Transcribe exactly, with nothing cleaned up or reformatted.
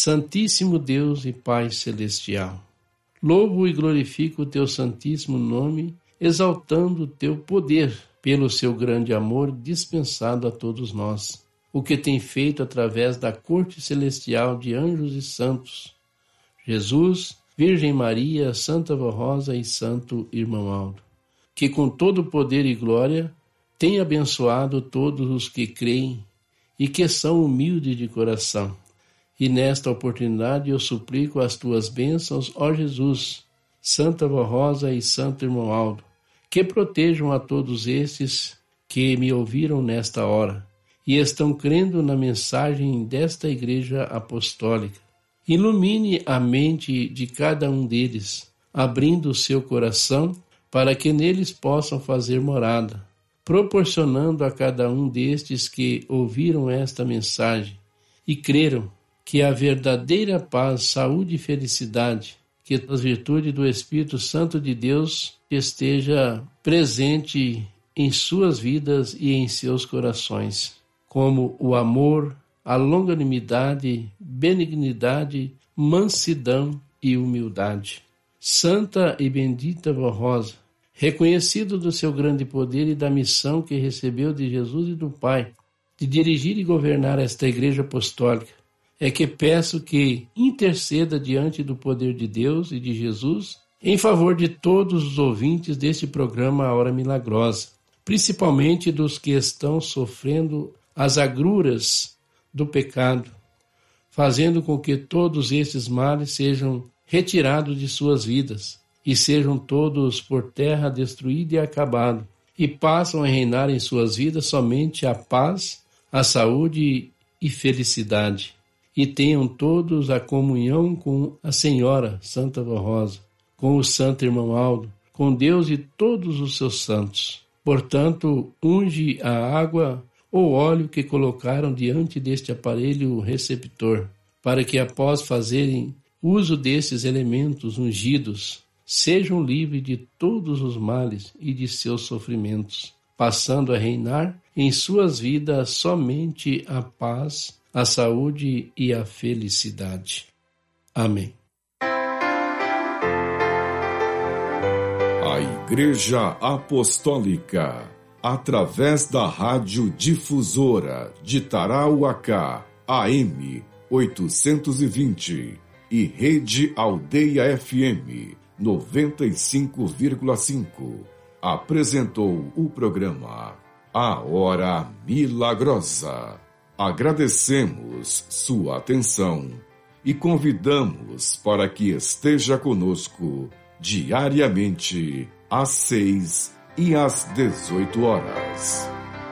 Santíssimo Deus e Pai Celestial, louvo e glorifico o teu santíssimo nome, exaltando o teu poder pelo seu grande amor dispensado a todos nós, o que tem feito através da corte celestial de anjos e santos, Jesus, Virgem Maria, Santa Vó Rosa e Santo Irmão Aldo, que com todo poder e glória tem abençoado todos os que creem e que são humildes de coração. E nesta oportunidade eu suplico as tuas bênçãos, ó Jesus, Santa Vó Rosa e Santo Irmão Aldo, que protejam a todos estes que me ouviram nesta hora e estão crendo na mensagem desta Igreja Apostólica. Ilumine a mente de cada um deles, abrindo o seu coração para que neles possam fazer morada, proporcionando a cada um destes que ouviram esta mensagem e creram que a verdadeira paz, saúde e felicidade, que as virtudes do Espírito Santo de Deus esteja presente em suas vidas e em seus corações, como o amor, a longanimidade, benignidade, mansidão e humildade. Santa e bendita Vó Rosa, reconhecido do seu grande poder e da missão que recebeu de Jesus e do Pai, de dirigir e governar esta Igreja Apostólica, é que peço que interceda diante do poder de Deus e de Jesus em favor de todos os ouvintes deste programa A Hora Milagrosa, principalmente dos que estão sofrendo as agruras do pecado, fazendo com que todos esses males sejam retirados de suas vidas e sejam todos por terra destruídos e acabados, e passam a reinar em suas vidas somente a paz, a saúde e felicidade, e tenham todos a comunhão com a Senhora Santa Vó Rosa, com o Santo Irmão Aldo, com Deus e todos os seus santos. Portanto, unge a água ou óleo que colocaram diante deste aparelho receptor, para que após fazerem uso desses elementos ungidos, sejam livres de todos os males e de seus sofrimentos, passando a reinar em suas vidas somente a paz, a saúde e a felicidade. Amém. A Igreja Apostólica, através da Rádio Difusora de Tarauacá, A M oitocentos e vinte, e Rede Aldeia F M noventa e cinco vírgula cinco, apresentou o programa A Hora Milagrosa. Agradecemos sua atenção e convidamos para que esteja conosco diariamente às seis e às dezoito horas.